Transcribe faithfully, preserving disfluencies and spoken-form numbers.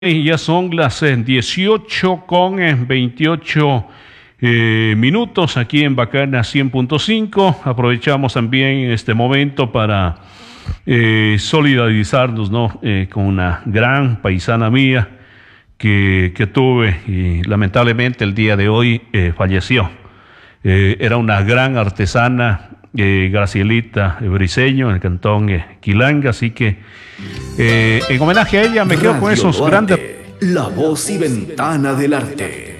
Y ya son las eh, dieciocho con eh, veintiocho eh, minutos aquí en Bacana cien punto cinco. Aprovechamos también este momento para eh, solidarizarnos, ¿no? Eh, con una gran paisana mía que, que tuve y lamentablemente el día de hoy eh, falleció. Eh, era una gran artesana, eh, Gracielita Briceño, en el cantón eh, Quilanga, así que eh, en homenaje a ella me quedo con Radio esos Duarte, grandes... la voz y ventana del arte.